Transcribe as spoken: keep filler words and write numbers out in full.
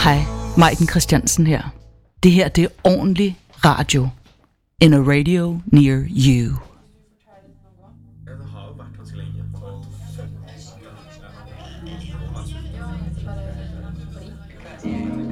Hej, Maiken Christiansen her. Det her, det er ordentlig radio. In a radio near you. Yeah.